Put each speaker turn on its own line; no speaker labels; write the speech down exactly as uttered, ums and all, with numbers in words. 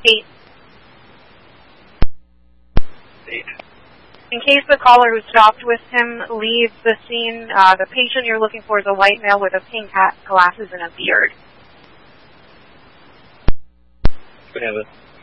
Eight.
Eight.
In case the caller who stopped with him leaves the scene, uh, the patient you're looking for is a white male with a pink hat, glasses, and a beard.
We have it.